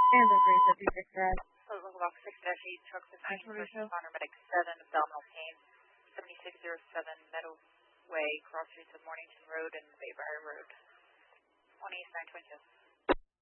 And the 356 drive. Local box 6-8, truck 15, first responder medic 7, abdominal pain, 7607 Meadow Way, cross streets of Mornington Road and Baybriar Road. 1 East 922.